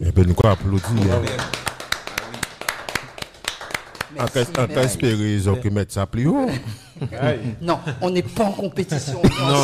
Et puis nous quoi applaudir. Merci, On peut espérer qu'ils ont mettre ça plus haut. Non, on n'est pas en compétition.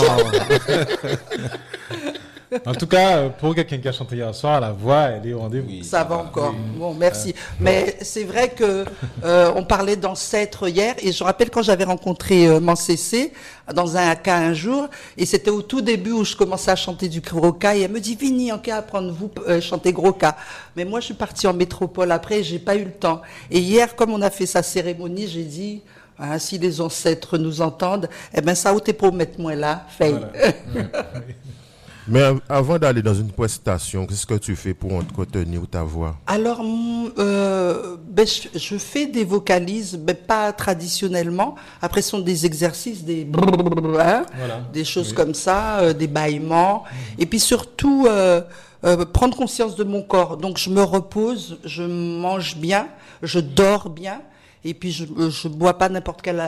En tout cas, pour quelqu'un qui a chanté hier soir, la voix, elle est au rendez-vous. Oui, ça va encore. Oui. Bon, merci. Mais c'est vrai que on parlait d'ancêtres hier, et je rappelle quand j'avais rencontré Mancessé dans un cas un jour, et c'était au tout début où je commençais à chanter du Groka, et elle me dit Vini, en cas apprendre vous chanter Groka. Mais moi, je suis partie en métropole après, j'ai pas eu le temps. Et hier, comme on a fait sa cérémonie, j'ai dit. Hein, si les ancêtres nous entendent, eh ben ça, où t'es pour mettre moi là, fait. Voilà. Mais avant d'aller dans une prestation, qu'est-ce que tu fais pour entretenir ta voix? Alors, je fais des vocalises, mais pas traditionnellement. Après, ce sont des exercices, des choses comme ça, des bâillements. Et puis surtout, prendre conscience de mon corps. Donc, je me repose, je mange bien, je dors bien. Et puis je bois pas n'importe quelle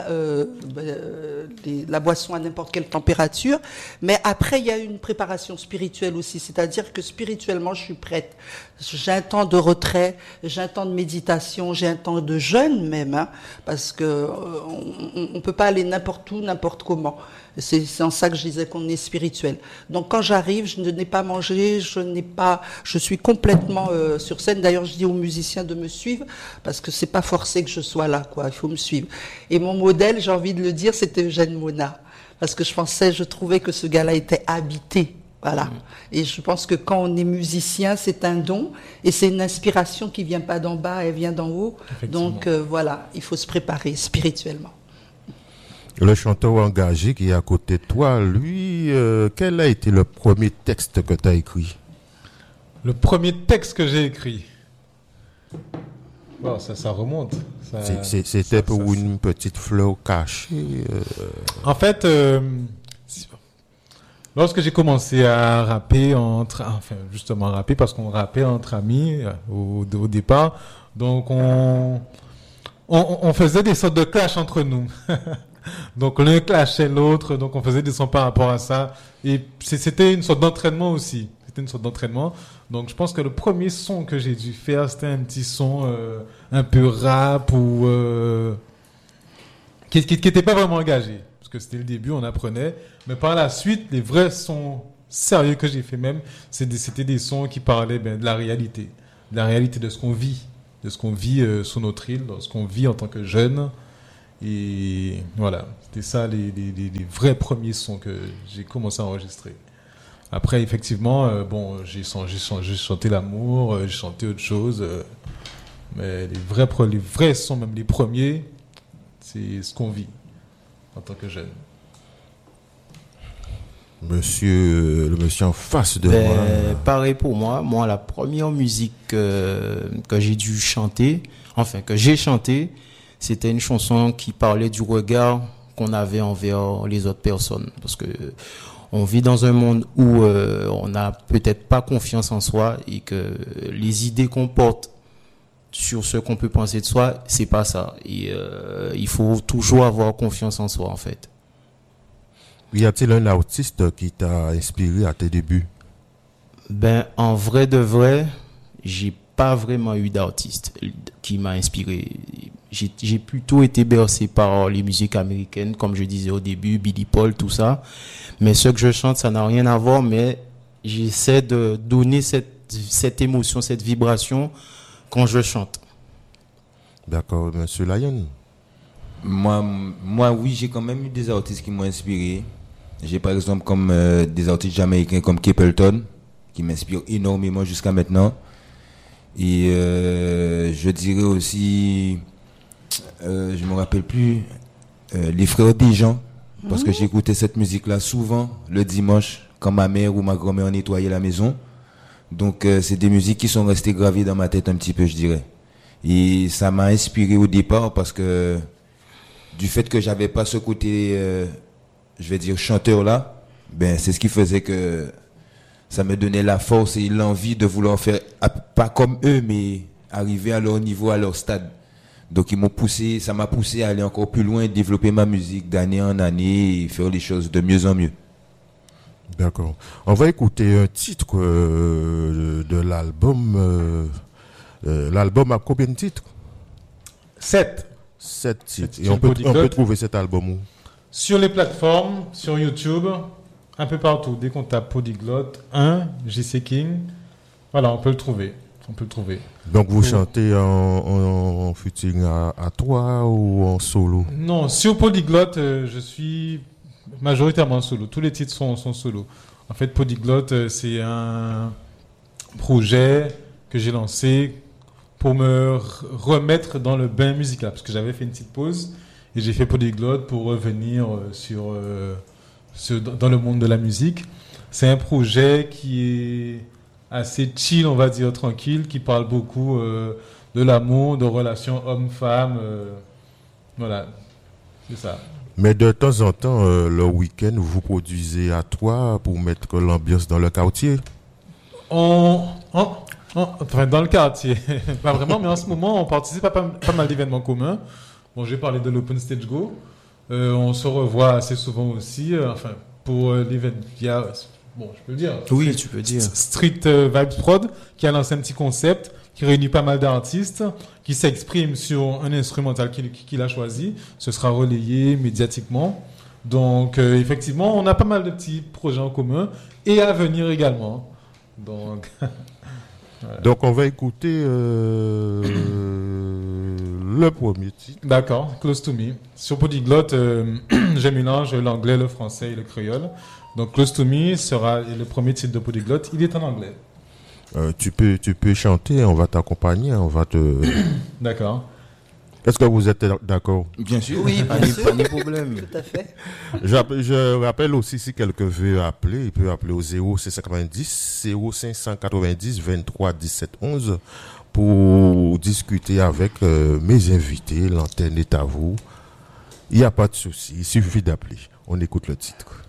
la boisson à n'importe quelle température, mais après il y a une préparation spirituelle aussi, c'est-à-dire que spirituellement je suis prête. J'ai un temps de retrait, j'ai un temps de méditation, j'ai un temps de jeûne même, hein, parce que on peut pas aller n'importe où, n'importe comment. C'est en ça que je disais qu'on est spirituel. Donc quand j'arrive, je n'ai pas mangé, je suis complètement sur scène. D'ailleurs, je dis aux musiciens de me suivre parce que c'est pas forcé que je sois là, quoi. Il faut me suivre. Et mon modèle, j'ai envie de le dire, c'était Eugène Mona, parce que je trouvais que ce gars-là était habité. Voilà. Et je pense que quand on est musicien, c'est un don et c'est une inspiration qui vient pas d'en bas, elle vient d'en haut. Donc voilà, il faut se préparer spirituellement. Le chanteur engagé qui est à côté de toi, lui, quel a été le premier texte que tu as écrit? Le premier texte que j'ai écrit, bon, ça remonte. C'était pour une petite fleur cachée. En fait, lorsque j'ai commencé à rapper justement rapper parce qu'on rappait entre amis au départ, donc on faisait des sortes de clash entre nous. Donc l'un clashait l'autre, donc on faisait des sons par rapport à ça. Et c'était une sorte d'entraînement aussi. C'était une sorte d'entraînement. Donc je pense que le premier son que j'ai dû faire, c'était un petit son un peu rap ou qui n'était pas vraiment engagé. Parce que c'était le début, on apprenait. Mais par la suite, les vrais sons sérieux que j'ai fait même, c'était des sons qui parlaient de la réalité. De la réalité de ce qu'on vit. De ce qu'on vit sur notre île, de ce qu'on vit en tant que jeune. Et voilà, c'était ça les vrais premiers sons que j'ai commencé à enregistrer. Après, effectivement, j'ai chanté l'amour, j'ai chanté autre chose, mais les vrais sons, même les premiers, c'est ce qu'on vit en tant que jeune. Le monsieur en face de moi. Pareil pour moi. Moi, la première musique que j'ai dû chanter, que j'ai chanté, c'était une chanson qui parlait du regard qu'on avait envers les autres personnes. Parce que on vit dans un monde où on n'a peut-être pas confiance en soi et que les idées qu'on porte sur ce qu'on peut penser de soi, c'est pas ça. Et il faut toujours avoir confiance en soi, en fait. Y a-t-il un artiste qui t'a inspiré à tes débuts? En vrai de vrai, j'ai pas vraiment eu d'artiste qui m'a inspiré. J'ai plutôt été bercé par les musiques américaines, comme je disais au début, Billy Paul, tout ça. Mais ce que je chante, ça n'a rien à voir, mais j'essaie de donner cette émotion, cette vibration quand je chante. D'accord, monsieur Lyon. Moi, oui, j'ai quand même eu des artistes qui m'ont inspiré. J'ai par exemple comme des artistes jamaïcains comme Capleton, qui m'inspirent énormément jusqu'à maintenant. Et je dirais aussi, je me rappelle plus, les frères Desjans, parce que j'écoutais cette musique-là souvent le dimanche quand ma mère ou ma grand-mère nettoyait la maison. Donc c'est des musiques qui sont restées gravées dans ma tête un petit peu, je dirais. Et ça m'a inspiré au départ parce que du fait que j'avais pas ce côté, je vais dire chanteur là, c'est ce qui faisait que ça me donnait la force et l'envie de vouloir faire, pas comme eux, mais arriver à leur niveau, à leur stade. Donc ça m'a poussé à aller encore plus loin, développer ma musique d'année en année et faire les choses de mieux en mieux. D'accord. On va écouter un titre de l'album. L'album a combien de titres? 7. 7 titres. C'est Et on peut Polyglotte. trouver cet album où? Sur les plateformes, sur YouTube, un peu partout. Dès qu'on tape Polyglotte 1, JC King, voilà, on peut le trouver. Donc vous chantez en featuring à toi ou en solo? Non, sur Polyglotte, je suis majoritairement solo. Tous les titres sont solo. En fait, Polyglotte, c'est un projet que j'ai lancé pour me remettre dans le bain musical. Parce que j'avais fait une petite pause et j'ai fait Polyglotte pour revenir dans le monde de la musique. C'est un projet qui est assez chill, on va dire, tranquille, qui parle beaucoup de l'amour, de relations homme-femme. Voilà, c'est ça. Mais de temps en temps, le week-end, vous produisez à toi pour mettre l'ambiance dans le quartier? Enfin, dans le quartier, pas vraiment, mais en ce moment, on participe à pas mal d'événements communs. Bon, j'ai parlé de l'Open Stage Go. On se revoit assez souvent aussi. Enfin, pour l'événement, il y a, bon, je peux le dire. Oui, tu peux dire. Street Vibes Prod, qui a lancé un petit concept qui réunit pas mal d'artistes, qui s'expriment sur un instrumental qu'il a choisi. Ce sera relayé médiatiquement. Donc, effectivement, on a pas mal de petits projets en commun et à venir également. Donc, voilà. Donc on va écouter le premier titre. D'accord, Close to Me. Sur Polyglotte, je mélange l'anglais, le français et le créole. Donc Close to Me sera le premier titre de Polyglotte. Il est en anglais. Tu peux chanter, on va t'accompagner, on va te... D'accord. Est-ce que vous êtes d'accord? Bien sûr. Oui, Pas bien de sûr. problème. Tout à fait. Je rappelle aussi, si quelqu'un veut appeler, il peut appeler au 0590 0590 23 17 11 pour discuter avec mes invités. L'antenne est à vous. Il n'y a pas de souci, il suffit d'appeler. On écoute le titre.